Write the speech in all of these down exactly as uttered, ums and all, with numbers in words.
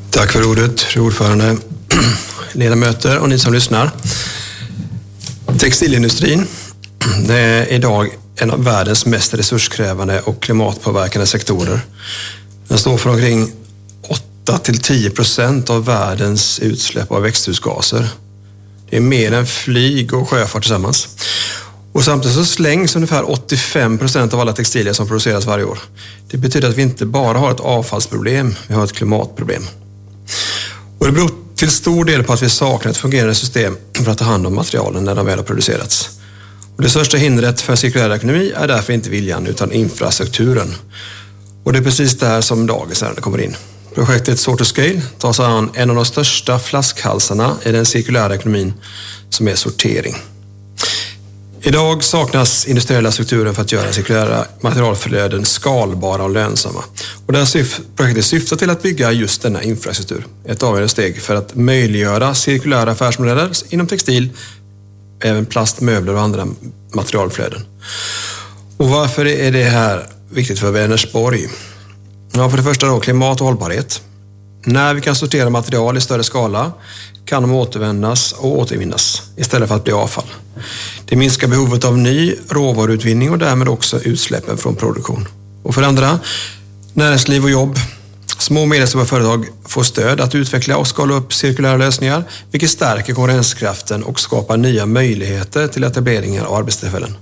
Tack för ordet, fru ordförande, ledamöter och ni som lyssnar. Textilindustrin är idag en av världens mest resurskrävande och klimatpåverkande sektorer. Den står för omkring åtta till tio procent av världens utsläpp av växthusgaser. Det är mer än flyg och sjöfart tillsammans. Och samtidigt så slängs ungefär åttiofem procent av alla textilier som produceras varje år. Det betyder att vi inte bara har ett avfallsproblem, vi har ett klimatproblem. Och det beror till stor del på att vi saknar ett fungerande system för att ta hand om materialen när de väl har producerats. Och det största hindret för cirkulär ekonomi är därför inte viljan utan infrastrukturen. Och det är precis där som dagens ärende kommer in. Projektet Sort to Scale tar sig an en av de största flaskhalsarna i den cirkulära ekonomin som är sortering. Idag saknas industriella strukturer för att göra cirkulära materialflöden skalbara och lönsamma. Och det här syf- projektet syftar till att bygga just denna infrastruktur. Ett avgörande steg för att möjliggöra cirkulära affärsmodeller inom textil, även plast, möbler och andra materialflöden. Och varför är det här viktigt för Vänersborg? Ja, för det första då klimat och hållbarhet. När vi kan sortera material i större skala kan de återvändas och återvinnas istället för att bli avfall. Det minskar behovet av ny råvaruutvinning och därmed också utsläppen från produktion. Och för det andra, näringsliv och jobb. Små och medelstora företag får stöd att utveckla och skala upp cirkulära lösningar, vilket stärker konkurrenskraften och skapar nya möjligheter till etableringar och arbetstillfällen.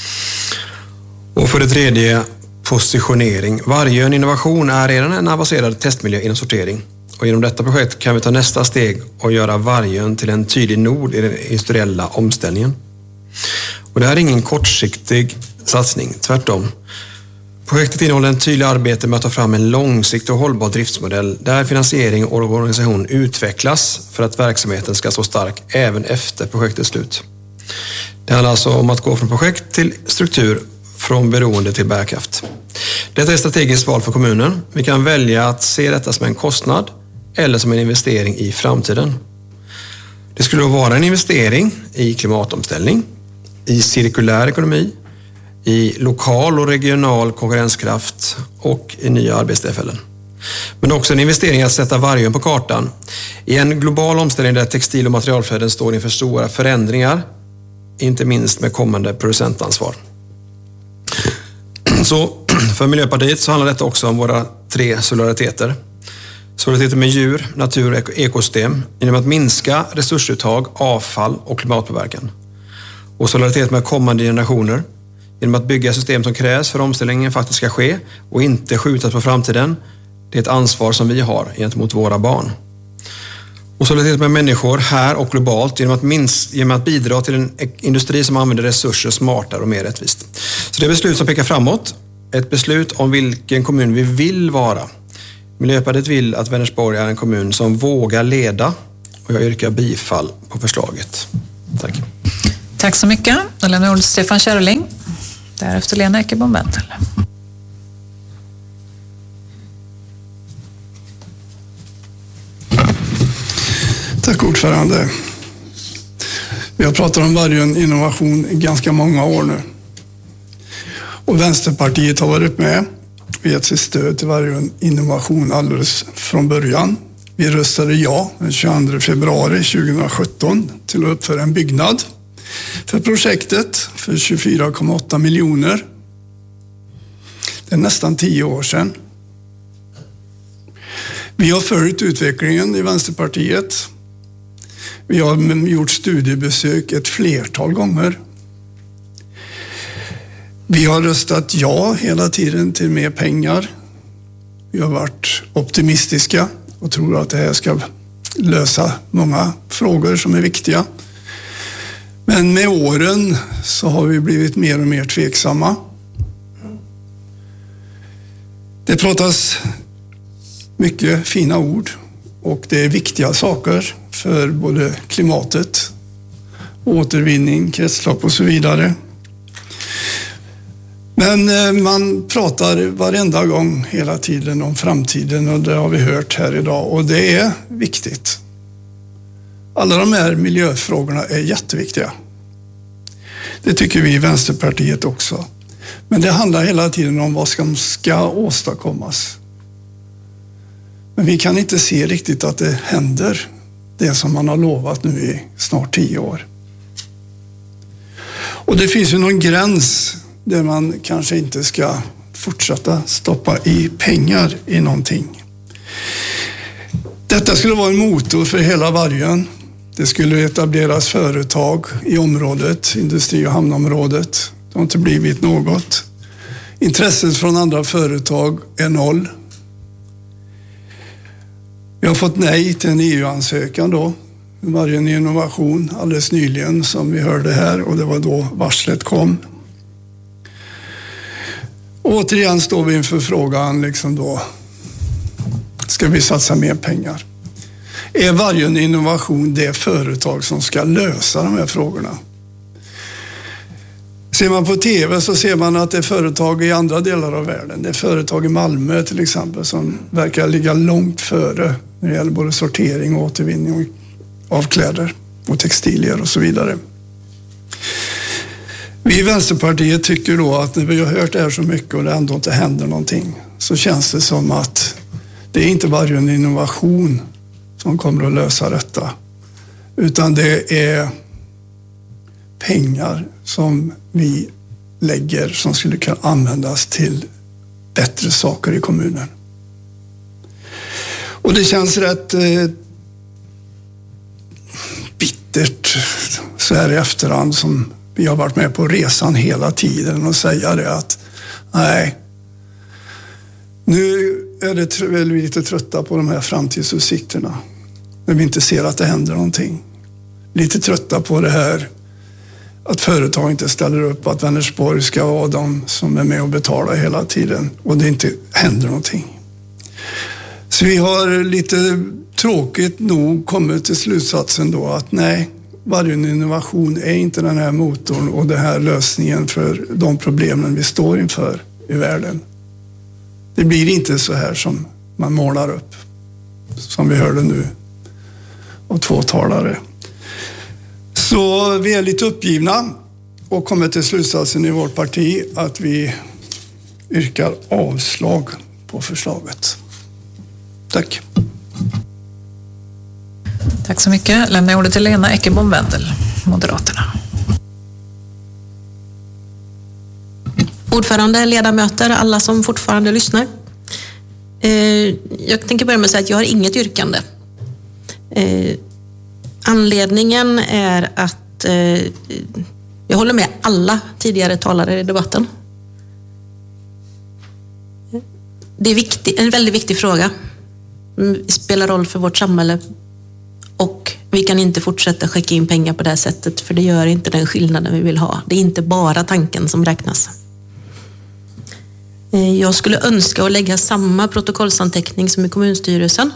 Och för det tredje, positionering. Varje innovation är redan en avancerad testmiljö inom sortering. Och genom detta projekt kan vi ta nästa steg och göra Vargön till en tydlig nod i den industriella omställningen. Och det här är ingen kortsiktig satsning, tvärtom. Projektet innehåller en tydlig arbete med att ta fram en långsiktig och hållbar driftsmodell där finansiering och organisation utvecklas för att verksamheten ska stå stark även efter projektets slut. Det handlar alltså om att gå från projekt till struktur, från beroende till bärkraft. Detta är ett strategiskt val för kommunen. Vi kan välja att se detta som en kostnad eller som en investering i framtiden. Det skulle då vara en investering i klimatomställning, i cirkulär ekonomi, i lokal och regional konkurrenskraft och i nya arbetstillfällen. Men också en investering att sätta Vargön på kartan. I en global omställning där textil- och materialflöden står inför stora förändringar, inte minst med kommande producentansvar. Så för Miljöpartiet så handlar detta också om våra tre solidariteter. Solidaritet med djur, natur och ekosystem genom att minska resursuttag, avfall och klimatpåverkan. Och solidaritet med kommande generationer genom att bygga system som krävs för omställningen faktiskt ska ske och inte skjutas på framtiden. Det är ett ansvar som vi har gentemot våra barn. Och solidaritet med människor här och globalt genom att, minst, genom att bidra till en industri som använder resurser smartare och mer rättvist. Så det är beslut som pekar framåt. Ett beslut om vilken kommun vi vill vara. Miljöpartiet vill att Vänersborg är en kommun som vågar leda och jag yrkar bifall på förslaget. Tack. Tack så mycket. Då lämnar ordet Stefan Kärling. Därefter Lena Ekebom-Wenzel. Tack ordförande. Vi har pratat om Vargön Innovation i ganska många år nu. Och Vänsterpartiet har varit med och gett sitt stöd till Vargön Innovation alldeles från början. Vi röstade ja den tjugoandra februari tjugohundrasjutton till att uppföra en byggnad för projektet för tjugofyra komma åtta miljoner. Det är nästan tio år sedan. Vi har följt utvecklingen i Vänsterpartiet. Vi har gjort studiebesök ett flertal gånger. Vi har röstat ja hela tiden till mer pengar. Vi har varit optimistiska och tror att det här ska lösa många frågor som är viktiga. Men med åren så har vi blivit mer och mer tveksamma. Det pratas mycket fina ord och det är viktiga saker för både klimatet, återvinning, kretslopp och så vidare. Men man pratar varenda gång hela tiden om framtiden och det har vi hört här idag och det är viktigt. Alla de här miljöfrågorna är jätteviktiga. Det tycker vi i Vänsterpartiet också. Men det handlar hela tiden om vad som ska åstadkommas. Men vi kan inte se riktigt att det händer, det som man har lovat nu i snart tio år. Och det finns ju någon gräns där man kanske inte ska fortsätta stoppa i pengar i någonting. Detta skulle vara en motor för hela Vargön. Det skulle etableras företag i området, industri- och hamnområdet. Det har inte blivit något. Intresset från andra företag är noll. Vi har fått nej till en E U-ansökan då. Vargön Innovation alldeles nyligen som vi hörde här, och det var då varslet kom. Och återigen står vi inför frågan liksom då, ska vi satsa mer pengar? Är Vargön Innovation det företag som ska lösa de här frågorna? Ser man på tv så ser man att det är företag i andra delar av världen. Det är företag i Malmö till exempel som verkar ligga långt före när det gäller både sortering och återvinning av kläder och textilier och så vidare. Vi i Vänsterpartiet tycker då att när vi har hört det här så mycket och det ändå inte händer någonting, så känns det som att det är inte Vargön Innovation som kommer att lösa detta, utan det är pengar som vi lägger som skulle kunna användas till bättre saker i kommunen. Och det känns rätt eh, bittert så här i efterhand, som vi har varit med på resan hela tiden, och säga det att nej, nu är det väl lite trötta på de här framtidsutsikterna när vi inte ser att det händer någonting. Lite trötta på det här att företag inte ställer upp, att Vänersborg ska vara de som är med och betalar hela tiden och det inte händer någonting. Så vi har lite tråkigt nog kommit till slutsatsen då att nej, Vargön Innovation är inte den här motorn och den här lösningen för de problemen vi står inför i världen. Det blir inte så här som man målar upp, som vi hörde nu av två talare. Så vi är lite uppgivna och kommer till slutsatsen i vårt parti att vi yrkar avslag på förslaget. Tack. Tack så mycket. Lämnar ordet till Lena Eckerbom-Wendel, Moderaterna. Ordförande, ledamöter, alla som fortfarande lyssnar. Jag tänker börja med att säga att jag har inget yrkande. Anledningen är att jag håller med alla tidigare talare i debatten. Det är viktigt, en väldigt viktig fråga. Det spelar roll för vårt samhälle. Och vi kan inte fortsätta skicka in pengar på det här sättet, för det gör inte den skillnaden vi vill ha. Det är inte bara tanken som räknas. Jag skulle önska att lägga samma protokollsanteckning som i kommunstyrelsen.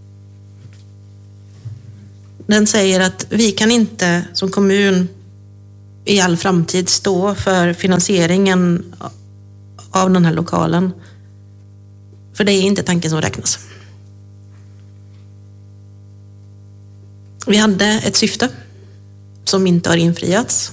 Den säger att vi kan inte som kommun i all framtid stå för finansieringen av den här lokalen. För det är inte tanken som räknas. Vi hade ett syfte som inte har infriats.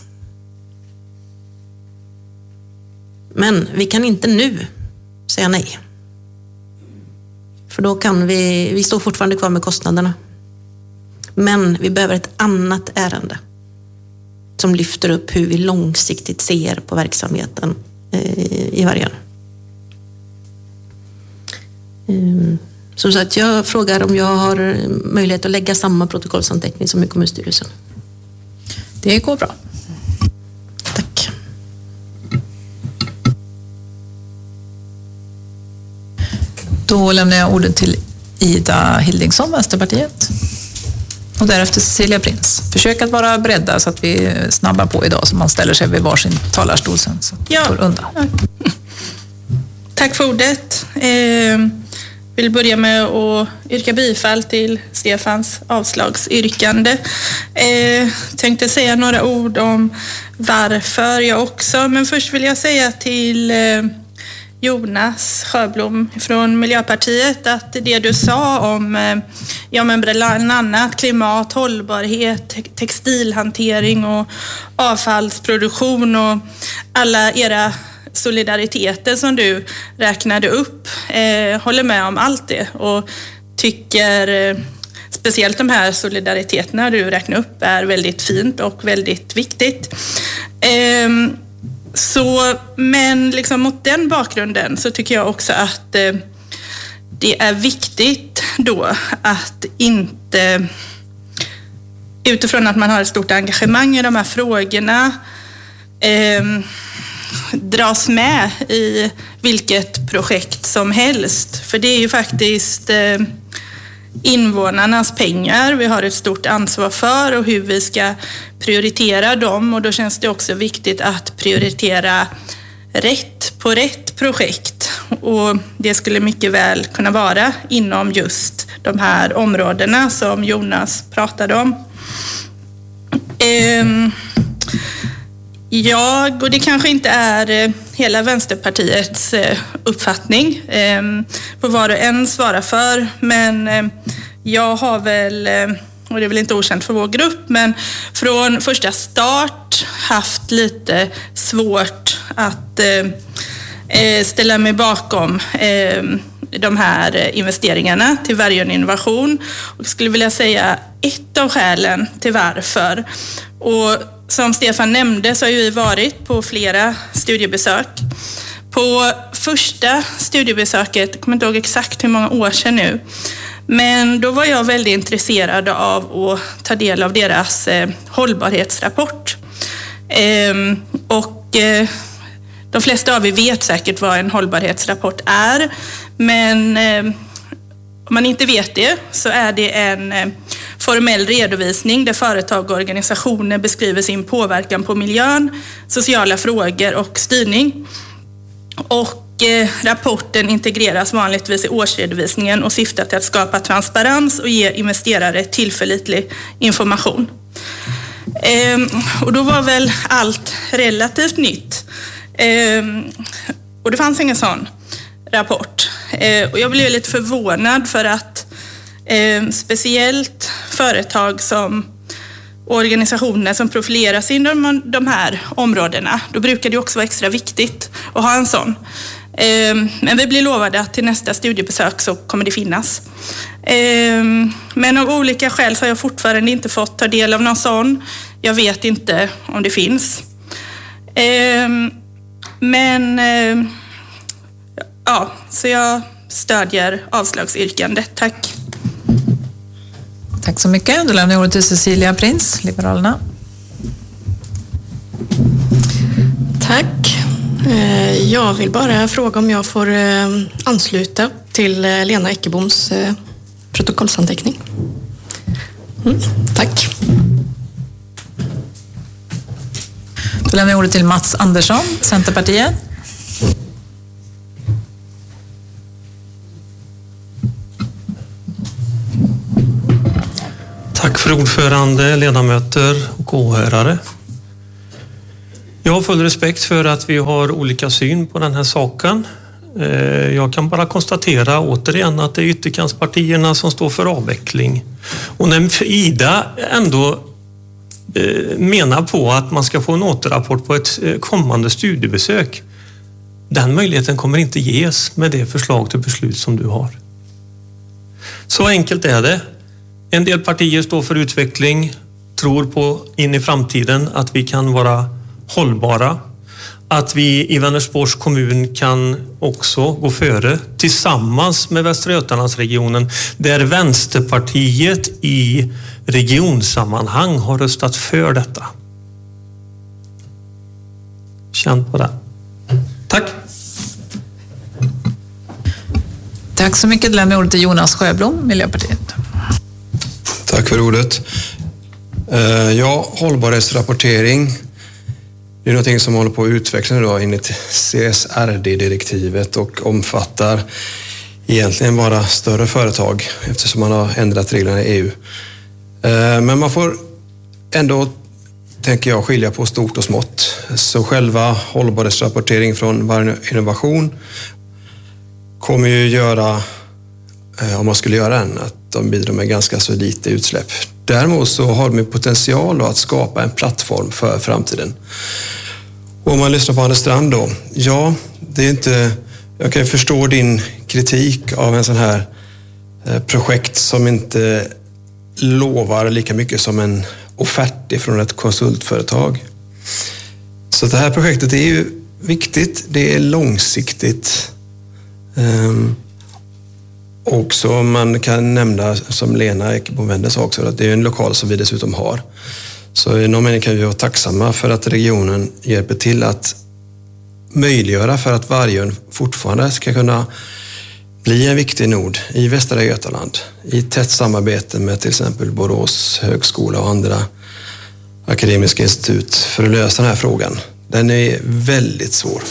Men vi kan inte nu säga nej. För då kan vi, vi står fortfarande kvar med kostnaderna. Men vi behöver ett annat ärende som lyfter upp hur vi långsiktigt ser på verksamheten i Vargön. Som sagt, jag frågar om jag har möjlighet att lägga samma protokollsanteckning som i kommunstyrelsen. Det går bra. Tack. Då lämnar jag ordet till Ida Hildingsson, Vänsterpartiet. Och därefter Cecilia Prins. Försök att vara beredda så att vi snabbar på idag, så man ställer sig vid varsin talarstol sen, så ja. går undan. Tack för ordet. Eh, vill börja med att yrka bifall till Stefans avslagsyrkande. Eh, tänkte säga några ord om varför jag också, men först vill jag säga till eh, Jonas Sjöblom från Miljöpartiet att det du sa om ja, men bland annat klimat, hållbarhet, textilhantering och avfallsproduktion och alla era solidariteter som du räknade upp, eh, håller med om allt det och tycker speciellt de här solidariteterna du räknar upp är väldigt fint och väldigt viktigt. Så, men liksom mot den bakgrunden så tycker jag också att det är viktigt då att inte, utifrån att man har ett stort engagemang i de här frågorna, eh, dras med i vilket projekt som helst. För det är ju faktiskt eh, invånarnas pengar vi har ett stort ansvar för och hur vi ska prioritera dem. Och då känns det också viktigt att prioritera rätt på rätt projekt. Och det skulle mycket väl kunna vara inom just de här områdena som Jonas pratade om. Ehm, jag, och det kanske inte är hela Vänsterpartiets uppfattning, ehm, får var och en svara för, men jag har väl, och det är väl inte okänt för vår grupp, men från första start haft lite svårt att eh, ställa mig bakom eh, de här investeringarna till Vargön Innovation. Och skulle vilja säga ett av skälen till varför. Och som Stefan nämnde så har vi varit på flera studiebesök. På första studiebesöket, jag kommer inte ihåg exakt hur många år sedan nu, men då var jag väldigt intresserad av att ta del av deras eh, hållbarhetsrapport. Eh, och eh, de flesta av er vet säkert vad en hållbarhetsrapport är, men eh, om man inte vet det så är det en eh, formell redovisning där företag och organisationer beskriver sin påverkan på miljön, sociala frågor och styrning. Och eh, rapporten integreras vanligtvis i årsredovisningen och syftar till att skapa transparens och ge investerare tillförlitlig information. Ehm, och då var väl allt relativt nytt. Ehm, och det fanns ingen sån rapport. Ehm, och jag blev lite förvånad för att eh, speciellt företag som organisationer som profilerar sig inom de här områdena, då brukar det också vara extra viktigt att ha en sån. Men vi blir lovade att till nästa studiebesök så kommer det finnas. Men av olika skäl så har jag fortfarande inte fått ta del av någon sån. Jag vet inte om det finns. Men ja, så jag stödjer avslagsyrkandet. Tack. Tack så mycket. Då lämnar jag ordet till Cecilia Prins, Liberalerna. Tack. Jag vill bara fråga om jag får ansluta till Lena Eckeboms protokollsanteckning. Mm, tack. Då lämnar jag ordet till Mats Andersson, Centerpartiet. Tack för ordförande, ledamöter och åhörare. Jag har full respekt för att vi har olika syn på den här saken. Jag kan bara konstatera återigen att det är ytterkantspartierna som står för avveckling. Och när Ida ändå menar på att man ska få en återrapport på ett kommande studiebesök, den möjligheten kommer inte ges med det förslag till beslut som du har. Så enkelt är det. En del partier står för utveckling, tror på in i framtiden att vi kan vara hållbara. Att vi i Vänersborgs kommun kan också gå före tillsammans med Västra Götalandsregionen, där Vänsterpartiet i regionsammanhang har röstat för detta. Känn på det. Tack. Tack så mycket. Lämnar ordet till Jonas Sjöblom, Miljöpartiet. Tack för ordet. Ja, hållbarhetsrapportering. Det är någonting som håller på att utvecklas idag enligt C S R D-direktivet och omfattar egentligen bara större företag eftersom man har ändrat reglerna i E U. Men man får ändå, tänker jag, skilja på stort och smått. Så själva hållbarhetsrapportering från Vargön Innovation kommer ju göra, om man skulle göra en, att de bidrar med ganska så lite utsläpp. Däremot så har de potential att skapa en plattform för framtiden. Och om man lyssnar på Anders Strand då, ja, det är inte, jag kan förstå din kritik av en sån här projekt som inte lovar lika mycket som en offert från ett konsultföretag. Så det här projektet är ju viktigt, det är långsiktigt. Um, och så man kan nämna, som Lena Ekebom Wende sa också, att det är en lokal som vi dessutom har. Så i någon mening kan vi vara tacksamma för att regionen hjälper till att möjliggöra för att Vargön fortfarande ska kunna bli en viktig nod i Västra Götaland i tätt samarbete med till exempel Borås högskola och andra akademiska institut för att lösa den här frågan. Den är väldigt svår.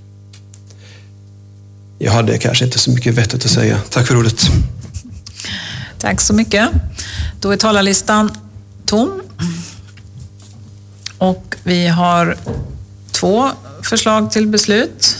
Jag hade kanske inte så mycket vettigt att säga. Tack för ordet. Tack så mycket. Då är talarlistan tom. Och vi har två förslag till beslut.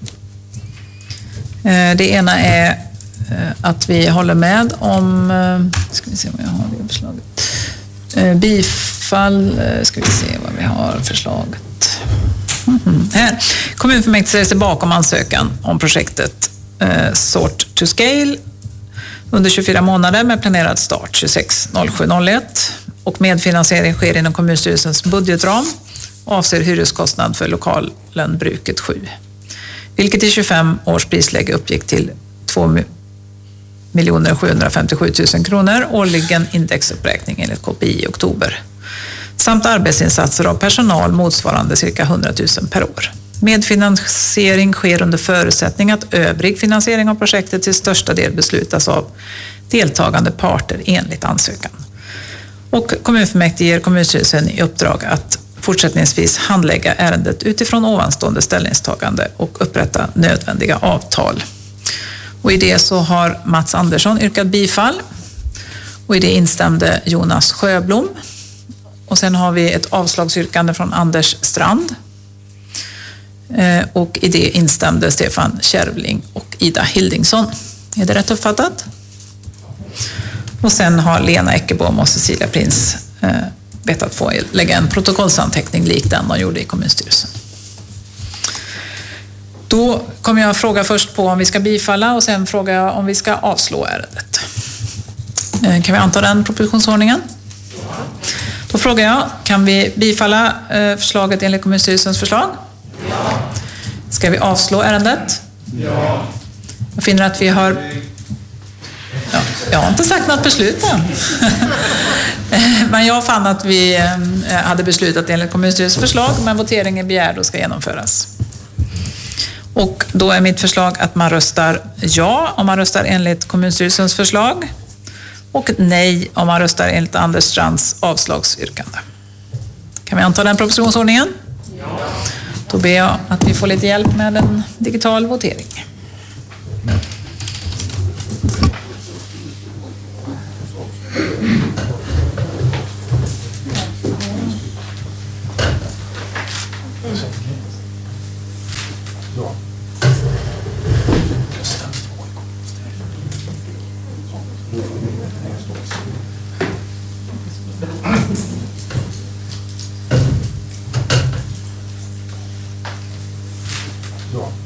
Det ena är att vi håller med om, ska vi se vad jag har det förslaget. Bifall, ska vi se vad vi har förslaget. Mm-hmm. Här. Kommunfullmäktige ställer sig bakom ansökan om projektet eh, Sort to Scale under tjugofyra månader med planerad start tjugosex sju noll ett och medfinansiering sker inom kommunstyrelsens budgetram och avser hyreskostnad för lokalen Bruket sju. Vilket i tjugofem års prisläge uppgick till två miljoner sjuhundrafemtiosju tusen kronor årligen indexuppräkning enligt K P I i oktober. Samt arbetsinsatser av personal motsvarande cirka hundra tusen per år. Medfinansiering sker under förutsättning att övrig finansiering av projektet till största del beslutas av deltagande parter enligt ansökan. Och kommunfullmäktige ger kommunstyrelsen i uppdrag att fortsättningsvis handlägga ärendet utifrån ovanstående ställningstagande och upprätta nödvändiga avtal. Och i det så har Mats Andersson yrkat bifall och i det instämde Jonas Sjöblom. Och sen har vi ett avslagsyrkande från Anders Strand. Och i det instämde Stefan Kärvling och Ida Hildingsson. Är det rätt uppfattat? Och sen har Lena Ekebom och Cecilia Prins bett att få lägga en protokollsanteckning lik den de gjorde i kommunstyrelsen. Då kommer jag fråga först på om vi ska bifalla och sen fråga jag om vi ska avslå ärendet. Kan vi anta den propositionsordningen? Då frågar jag, kan vi bifalla förslaget enligt kommunstyrelsens förslag? Ja. Ska vi avslå ärendet? Ja. Jag finner att vi har... Ja, jag har inte sagt något beslut än. Men jag fann att vi hade beslutat enligt kommunstyrelsens förslag, men voteringen begärd och ska genomföras. Och då är mitt förslag att man röstar ja om man röstar enligt kommunstyrelsens förslag och nej om man röstar enligt Anders Strands avslagsyrkande. Kan vi anta den propositionsordningen? Ja. Då ber jag att vi får lite hjälp med en digital votering. Ja.